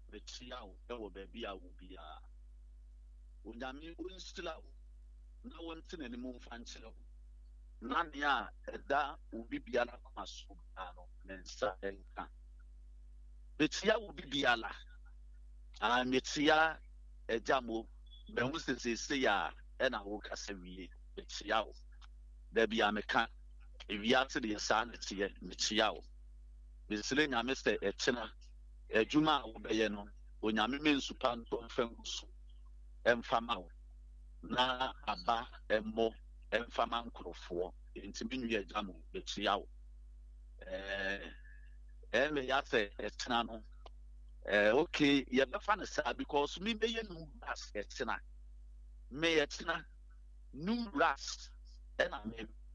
metia wo ewo baabi a wo bia onyame unstila wo na wonte na nimu mfa nkyere wo na nea ɛda wo bibia la maso ba no mensa enka metia wo bibia la metia ejamo behu sesese ya ɛna wo kasa wie metia wo da bia meka ewiase de yesa na tie metia wo mesele nyame sɛ ɛkyena adwuma a wobɛyɛ no onyame mensupa nto mfangusu emfama wo na aba emmo emfama nkrofo enti minwi agya mo betia wo me ya sɛ ɛkyena no okay yɛbɛfa no saa because me bɛyɛ no ras ɛkyena me ɛkyena no ras ɛna me